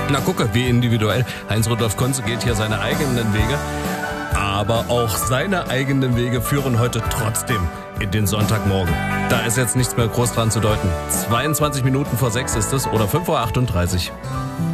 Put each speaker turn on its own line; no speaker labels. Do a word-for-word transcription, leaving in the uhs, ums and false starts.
Na gucke, wie individuell. Heinz-Rudolf Kunze geht hier seine eigenen Wege. Aber auch seine eigenen Wege führen heute trotzdem in den Sonntagmorgen. Da ist jetzt nichts mehr groß dran zu deuten. zweiundzwanzig Minuten vor sechs ist es oder fünf Uhr achtunddreißig.